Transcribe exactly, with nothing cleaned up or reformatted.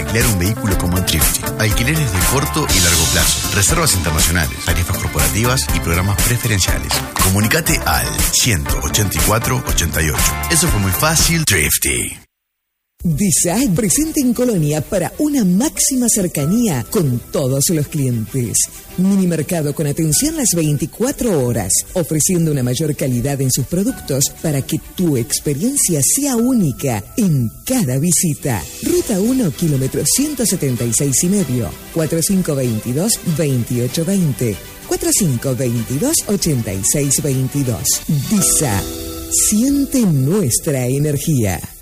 alquilar un vehículo como en Trifty. Alquileres de corto y largo plazo, reservas internacionales, tarifas corporativas y programas preferenciales. Comunicate al ciento ochenta y cuatro ochenta y ocho. Eso fue muy fácil, Trifty. Design presente en Colonia para una máxima cercanía con todos los clientes. Minimercado con atención las veinticuatro horas, ofreciendo una mayor calidad en sus productos para que tu experiencia sea única en cada visita. Ruta uno, kilómetro ciento setenta y seis y medio, cuatro cinco dos dos, dos ocho dos cero, cuatro cinco dos dos, ocho seis dos dos. Disa, siente nuestra energía.